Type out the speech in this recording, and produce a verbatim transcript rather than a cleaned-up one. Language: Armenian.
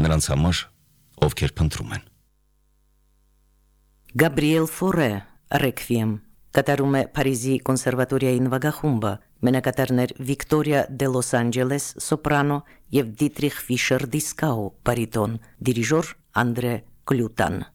նրանց համար, ովքեր փնտրում են։ Գաբրիել Ֆորե, Ռեքվիեմ, կատարում է Փարիզի կոնսերվատորիայի նվագախումբը, մենակատարներ Վիկտորիա դե Լոս Անջելես, սոպրանո և Դիտրիխ Ֆիշեր Դիսկաու, բարիտոն, դիրիժոր Անդրե Կլյուտան։